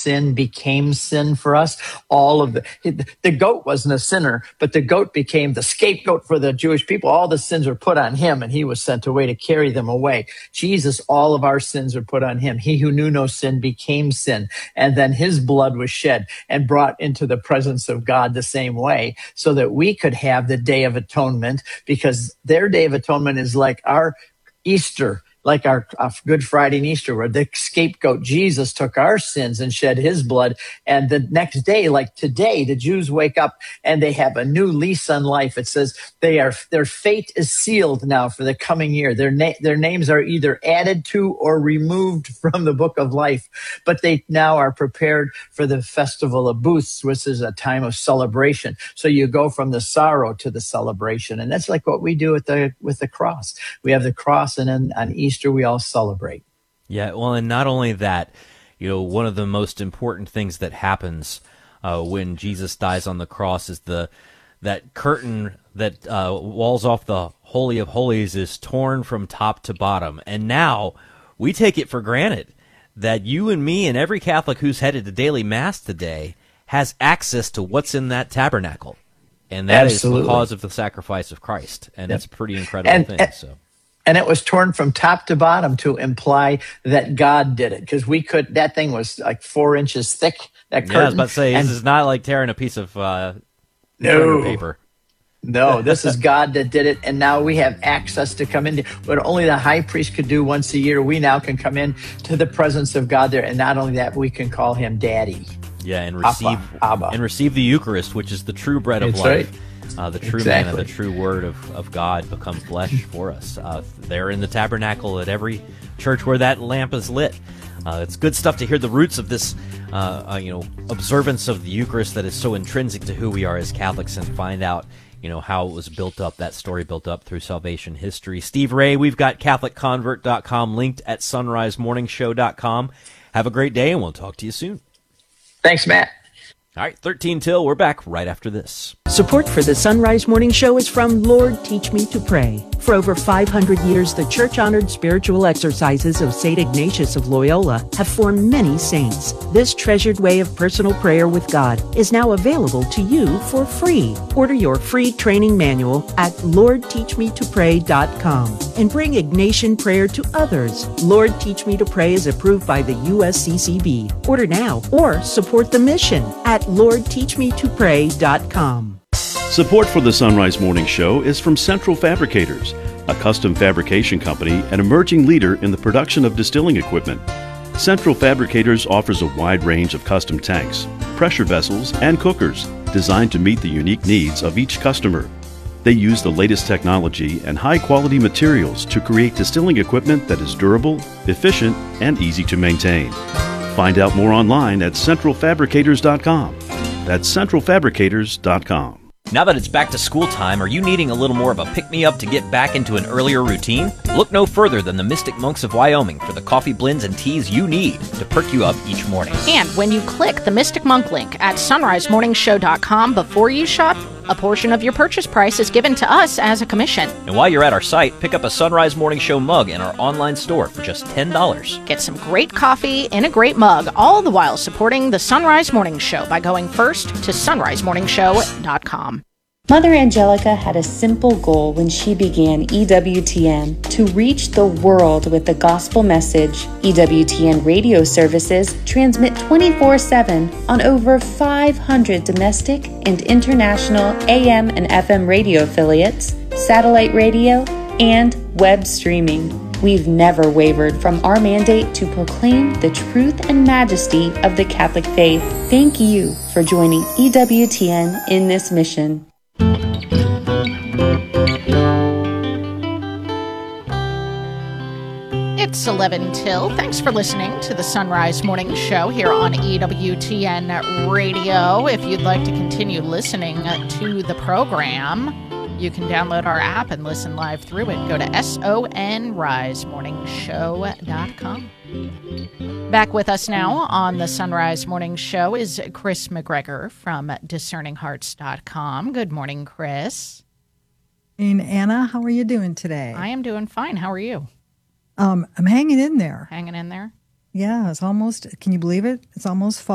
sin became sin for us. All of the goat wasn't a sinner, but the goat became the scapegoat for the Jewish people. All the sins were put on him, and he was sent away to carry them away. Jesus, all of our sins are put on him. He who knew no sin became sin, and then his blood was shed and brought into the presence of God the same way, so that we could have the Day of Atonement, because their Day of Atonement is like our Easter, like our Good Friday and Easter, where the scapegoat Jesus took our sins and shed his blood. And the next day, like today, the Jews wake up and they have a new lease on life. It says their fate is sealed now for the coming year. Their names are either added to or removed from the book of life, but they now are prepared for the Festival of Booths, which is a time of celebration. So you go from the sorrow to the celebration. And that's like what we do with the cross. We have the cross, and then on Easter, we all celebrate. Yeah, well, and not only that, one of the most important things that happens when Jesus dies on the cross is that curtain that walls off the Holy of Holies is torn from top to bottom. And now we take it for granted that you and me and every Catholic who's headed to daily Mass today has access to what's in that tabernacle. And that Absolutely. is because of the sacrifice of Christ. And it's a pretty incredible thing. And it was torn from top to bottom to imply that God did it, because that thing was like 4 inches thick, that curtain. Yeah, I was about to say, this is not like tearing a piece of paper. No, this is God that did it, and now we have access to come in. What only the high priest could do once a year, we now can come in to the presence of God there, and not only that, we can call him Daddy. Yeah, and Abba. receive the Eucharist, which is the true bread of life. Right. The true manna, the true word of God become flesh for us. They're in the tabernacle at every church where that lamp is lit. It's good stuff to hear the roots of this, observance of the Eucharist that is so intrinsic to who we are as Catholics, and find out, how it was built up, that story built up through salvation history. Steve Ray, we've got CatholicConvert.com linked at SunriseMorningshow.com. Have a great day, and we'll talk to you soon. Thanks, Matt. All right, 13 till. We're back right after this. Support for the Sunrise Morning Show is from Lord Teach Me to Pray. For over 500 years, the church-honored spiritual exercises of St. Ignatius of Loyola have formed many saints. This treasured way of personal prayer with God is now available to you for free. Order your free training manual at LordTeachMeToPray.com and bring Ignatian prayer to others. Lord Teach Me to Pray is approved by the USCCB. Order now or support the mission at LordTeachMeToPray.com. Support for the Sunrise Morning Show is from Central Fabricators, a custom fabrication company and emerging leader in the production of distilling equipment. Central Fabricators offers a wide range of custom tanks, pressure vessels, and cookers designed to meet the unique needs of each customer. They use the latest technology and high-quality materials to create distilling equipment that is durable, efficient, and easy to maintain. Find out more online at centralfabricators.com. That's centralfabricators.com. Now that it's back to school time, are you needing a little more of a pick-me-up to get back into an earlier routine? Look no further than the Mystic Monks of Wyoming for the coffee blends and teas you need to perk you up each morning. And when you click the Mystic Monk link at sunrisemorningshow.com before you shop, a portion of your purchase price is given to us as a commission. And while you're at our site, pick up a Sunrise Morning Show mug in our online store for just $10. Get some great coffee in a great mug, all the while supporting the Sunrise Morning Show by going first to sunrisemorningshow.com. Mother Angelica had a simple goal when she began EWTN: to reach the world with the gospel message. EWTN radio services transmit 24/7 on over 500 domestic and international AM and FM radio affiliates, satellite radio, and web streaming. We've never wavered from our mandate to proclaim the truth and majesty of the Catholic faith. Thank you for joining EWTN in this mission. It's 11 till. Thanks for listening to the Sunrise Morning Show here on EWTN Radio. If you'd like to continue listening to the program, you can download our app and listen live through it. Go to sonrisemorningshow.com. Back with us now on the Sunrise Morning Show is Chris McGregor from discerninghearts.com. Good morning, Chris. And Anna, how are you doing today? I am doing fine. How are you? I'm hanging in there. Hanging in there? Yeah, it's almost, can you believe it? It's almost fall.